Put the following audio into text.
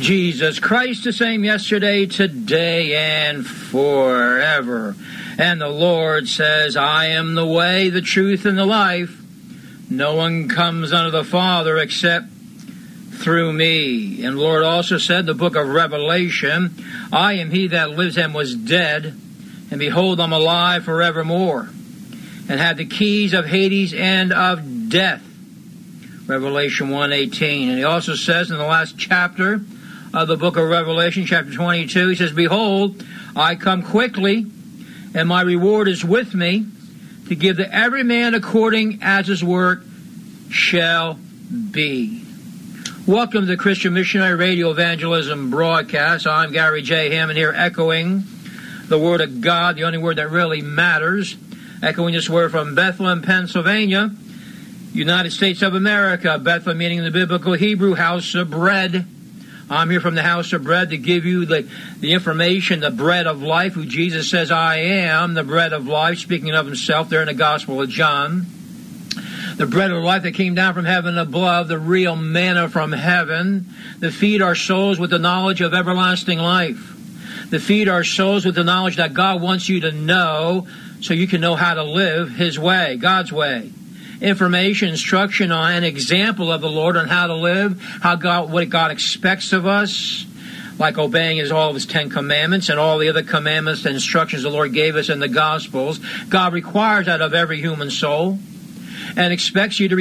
Jesus Christ the same yesterday, today, and forever. And the Lord says, I am the way, the truth, and the life. No one comes unto the Father except through me. And the Lord also said in the book of Revelation, I am he that lives and was dead, and behold, I'm alive forevermore, and have the keys of Hades and of death. Revelation 1:18. And he also says in the last chapter of the book of Revelation, chapter 22, he says, behold, I come quickly, and my reward is with me, to give to every man according as his work shall be. Welcome to the Christian Missionary Radio Evangelism broadcast. I'm Gary J. Hammond here, echoing the Word of God, the only word that really matters. Echoing this word from Bethlehem, Pennsylvania, United States of America. Bethlehem meaning in the biblical Hebrew, house of bread. I'm here from the house of bread to give you the information, the bread of life, who Jesus says, I am the bread of life, speaking of himself there in the Gospel of John. The bread of life that came down from heaven above, the real manna from heaven, to feed our souls with the knowledge of everlasting life. To feed our souls with the knowledge that God wants you to know so you can know how to live his way, God's way. Information, instruction on an example of the Lord on how to live, what God expects of us, like obeying all of his 10 commandments and all the other commandments and instructions the Lord gave us in the Gospels. God requires that of every human soul and expects you to